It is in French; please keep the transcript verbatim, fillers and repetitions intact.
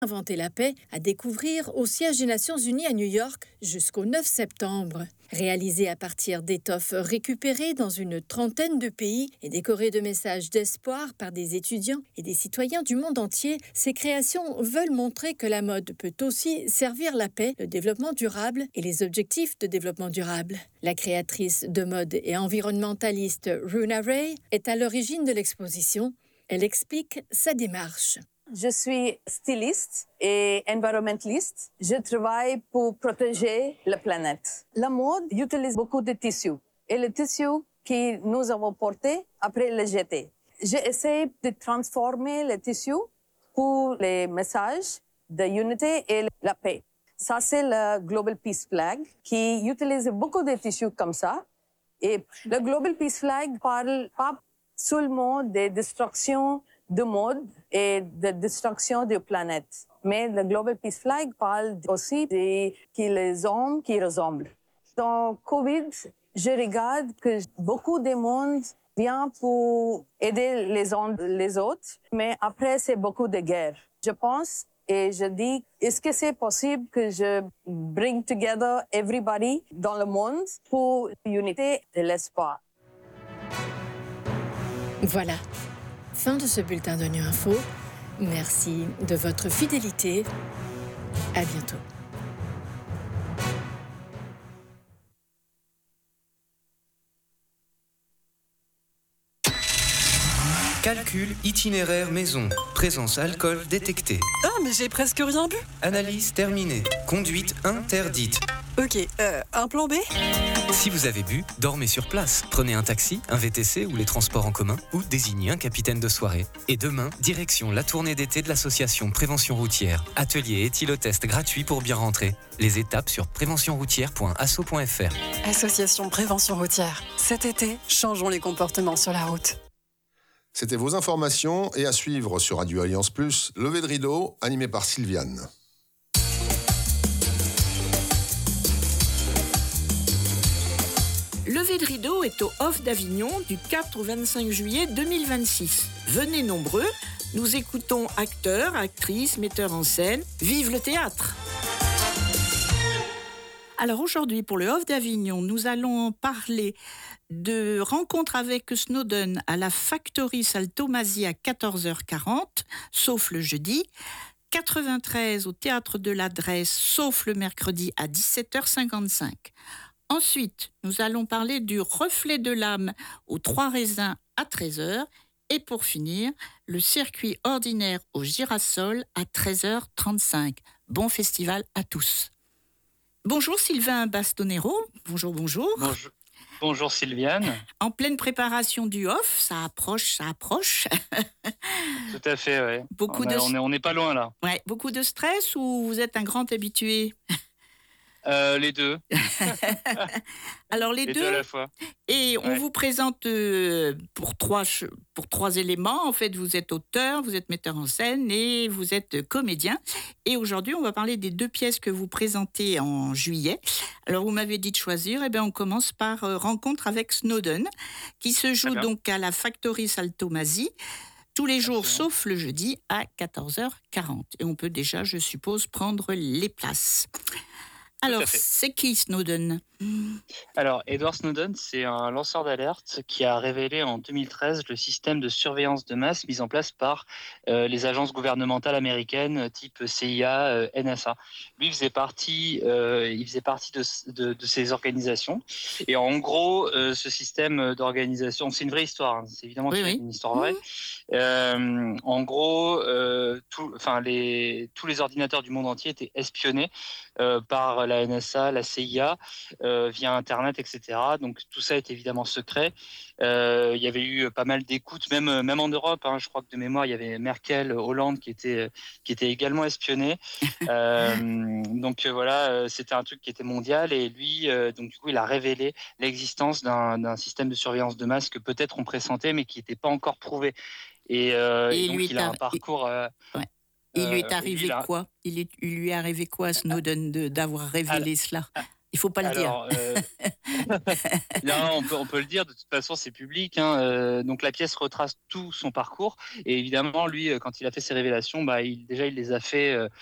Inventer la paix à découvrir au siège des Nations Unies à New York jusqu'au neuf septembre. Réalisé à partir d'étoffes récupérées dans une trentaine de pays et décoré de messages d'espoir par des étudiants et des citoyens du monde entier, ces créations veulent montrer que la mode peut aussi servir la paix, le développement durable et les objectifs de développement durable. La créatrice de mode et environnementaliste Runa Ray est à l'origine de l'exposition. Elle explique sa démarche. Je suis styliste et environnementaliste. Je travaille pour protéger la planète. La mode utilise beaucoup de tissus. Et le tissu que nous avons porté, après le jeter. J'essaie de transformer le tissu pour les messages de l'unité et la paix. Ça, c'est le Global Peace Flag qui utilise beaucoup de tissus comme ça. Et le Global Peace Flag parle pas seulement des destructions de mode et de destruction de la planète. Mais le Global Peace Flag parle aussi de qui les hommes qui ressemblent. Dans Covid, je regarde que beaucoup de monde vient pour aider les uns les autres, mais après c'est beaucoup de guerre. Je pense et je dis, est-ce que c'est possible que je bring together everybody dans le monde pour l'unité et l'espoir? Voilà. Fin de ce bulletin de Nu Info. Merci de votre fidélité. À bientôt. Calcul itinéraire maison. Présence alcool détectée. Ah, mais j'ai presque rien bu. Analyse terminée. Conduite interdite. Ok, euh, un plan B? Si vous avez bu, dormez sur place. Prenez un taxi, un V T C ou les transports en commun ou désignez un capitaine de soirée. Et demain, direction la tournée d'été de l'association Prévention Routière. Atelier éthylotest gratuit pour bien rentrer. Les étapes sur prévention routière point asso point f r. Association Prévention Routière. Cet été, changeons les comportements sur la route. C'était vos informations et à suivre sur Radio Alliance Plus, Levé de rideau, animé par Sylviane. Levé de rideau est au Off d'Avignon du quatre au vingt-cinq juillet deux mille vingt-six. Venez nombreux, nous écoutons acteurs, actrices, metteurs en scène. Vive le théâtre! Alors aujourd'hui, pour le Off d'Avignon, nous allons parler de rencontre avec Snowden à la Factory Saltomasie à quatorze heures quarante, sauf le jeudi. quatre-vingt-treize au Théâtre de l'Adresse, sauf le mercredi à dix-sept heures cinquante-cinq. Ensuite, nous allons parler du Reflet de l'âme aux Trois Raisins à treize heures. Et pour finir, le circuit ordinaire au Girasol à treize heures trente-cinq. Bon festival à tous. Bonjour Sylvain Bastonero. Bonjour, bonjour. Bonjour. Bonjour Sylviane. En pleine préparation du off, ça approche, ça approche. Tout à fait, oui. Beaucoup on, a, de... on, est, on n'est pas loin là. Ouais, beaucoup de stress ou vous êtes un grand habitué? Euh, les deux. Alors les, les deux, deux à la fois. Et on ouais. vous présente euh, pour, trois, pour trois éléments. En fait, vous êtes auteur, vous êtes metteur en scène et vous êtes comédien. Et aujourd'hui, on va parler des deux pièces que vous présentez en juillet. Alors, vous m'avez dit de choisir. Eh bien, on commence par euh, Rencontre avec Snowden, qui se joue donc à la Factory Saltomasie. Tous les jours, Absolument. Sauf le jeudi, à quatorze heures quarante. Et on peut déjà, je suppose, prendre les places. Alors, c'est qui Snowden ? Alors, Edward Snowden, c'est un lanceur d'alerte qui a révélé en deux mille treize le système de surveillance de masse mis en place par euh, les agences gouvernementales américaines type C I A, euh, N S A. Lui, il faisait partie, euh, il faisait partie de, de, de ces organisations. Et en gros, euh, ce système d'organisation, c'est une vraie histoire, hein, c'est évidemment oui, oui. une histoire vraie. Mmh. Euh, en gros, euh, tout, les, tous les ordinateurs du monde entier étaient espionnés euh, par la N S A, la C I A, euh, via Internet, et cetera. Donc tout ça est évidemment secret. Euh, il y avait eu pas mal d'écoutes, même, même en Europe. Hein, je crois que de mémoire, il y avait Merkel, Hollande qui étaient, qui étaient également espionnés. euh, donc euh, voilà, c'était un truc qui était mondial. Et lui, euh, donc du coup, il a révélé l'existence d'un, d'un système de surveillance de masse que peut-être on pressentait, mais qui n'était pas encore prouvé. Et, euh, et, et donc il a un parcours... Euh, ouais. Il lui est arrivé euh, quoi il, est, il lui est arrivé quoi à Snowden de, d'avoir révélé alors, cela? Il ne faut pas le alors, dire. euh, Non, on peut, on peut le dire, de toute façon, c'est public. Hein. Euh, donc la pièce retrace tout son parcours. Et évidemment, lui, quand il a fait ses révélations, bah, il, déjà, il les a fait euh,